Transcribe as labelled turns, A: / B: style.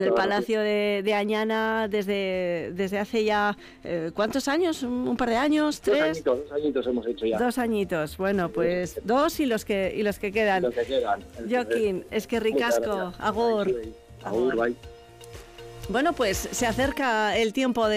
A: del Palacio de Añana desde hace ya, ¿cuántos años? ¿Un par de años? ¿3?
B: 2 añitos hemos hecho ya.
A: 2 añitos, bueno, pues 2 y los que quedan.
B: Los que quedan.
A: Joaquín, es que ricasco, agur.
B: Agur, bye.
A: Bueno, pues se acerca el tiempo de